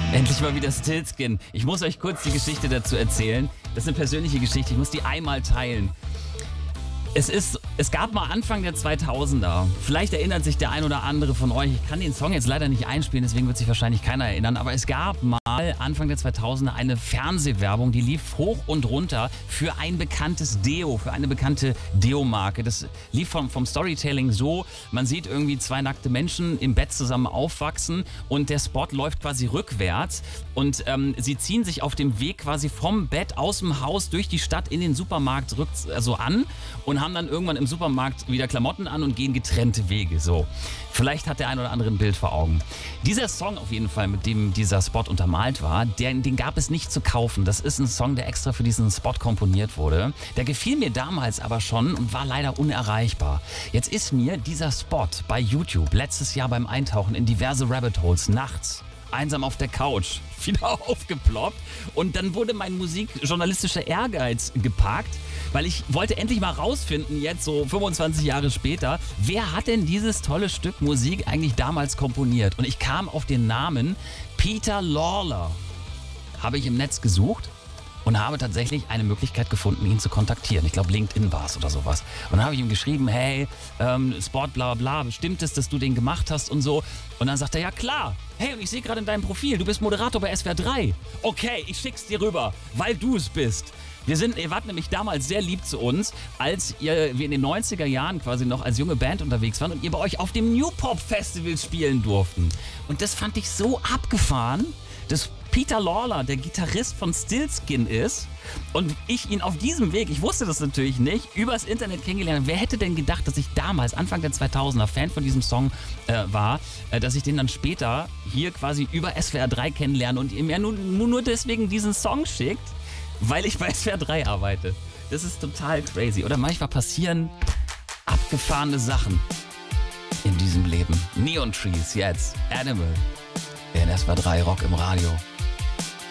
Endlich mal wieder Stillskin. Ich muss euch kurz die Geschichte dazu erzählen. Das ist eine persönliche Geschichte, ich muss die einmal teilen. Es gab mal Anfang der 2000er, vielleicht erinnert sich der ein oder andere von euch, ich kann den Song jetzt leider nicht einspielen, deswegen wird sich wahrscheinlich keiner erinnern, aber es gab mal Anfang der 2000er eine Fernsehwerbung, die lief hoch und runter für ein bekanntes Deo, für eine bekannte Deo-Marke. Das lief vom Storytelling so, man sieht irgendwie zwei nackte Menschen im Bett zusammen aufwachsen und der Spot läuft quasi rückwärts und sie ziehen sich auf dem Weg quasi vom Bett aus dem Haus durch die Stadt in den Supermarkt an und haben dann irgendwann im Supermarkt wieder Klamotten an und gehen getrennte Wege. So, vielleicht hat der ein oder andere ein Bild vor Augen. Dieser Song auf jeden Fall, mit dem dieser Spot untermalt war, den gab es nicht zu kaufen. Das ist ein Song, der extra für diesen Spot komponiert wurde. Der gefiel mir damals aber schon und war leider unerreichbar. Jetzt ist mir dieser Spot bei YouTube letztes Jahr beim Eintauchen in diverse Rabbit Holes nachts einsam auf der Couch wieder aufgeploppt und dann wurde mein musikjournalistischer Ehrgeiz geparkt, weil ich wollte endlich mal rausfinden, jetzt so 25 Jahre später, wer hat denn dieses tolle Stück Musik eigentlich damals komponiert? Und ich kam auf den Namen Peter Lawler. Habe ich im Netz gesucht und habe tatsächlich eine Möglichkeit gefunden, ihn zu kontaktieren. Ich glaube, LinkedIn war es oder sowas. Und dann habe ich ihm geschrieben, hey, Sport, bla bla, stimmt es, dass du den gemacht hast und so? Und dann sagt er, ja klar. Hey, und ich sehe gerade in deinem Profil, du bist Moderator bei SWR 3. Okay, ich schick's dir rüber, weil du es bist. Ihr wart nämlich damals sehr lieb zu uns, als wir in den 90er Jahren quasi noch als junge Band unterwegs waren und ihr bei euch auf dem New Pop Festival spielen durften. Und das fand ich so abgefahren, dass Peter Lawler der Gitarrist von Stillskin ist und ich ihn auf diesem Weg, ich wusste das natürlich nicht, übers Internet kennengelernt habe. Wer hätte denn gedacht, dass ich damals, Anfang der 2000er, Fan von diesem Song war, dass ich den dann später hier quasi über SWR 3 kennenlerne und ihr mir nur deswegen diesen Song schickt, weil ich bei SWR 3 arbeite. Das ist total crazy. Oder manchmal passieren abgefahrene Sachen in diesem Leben. Neon Trees jetzt, Animal in SWR 3 Rock im Radio.